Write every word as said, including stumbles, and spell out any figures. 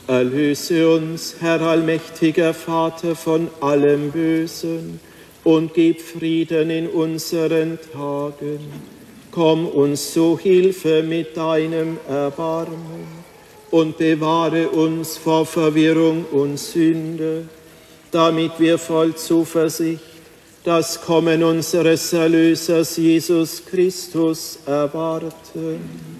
Erlöse uns, Herr allmächtiger Vater, von allem Bösen und gib Frieden in unseren Tagen. Komm uns zu Hilfe mit deinem Erbarmen und bewahre uns vor Verwirrung und Sünde, damit wir voll Zuversicht das Kommen unseres Erlösers Jesus Christus erwarten.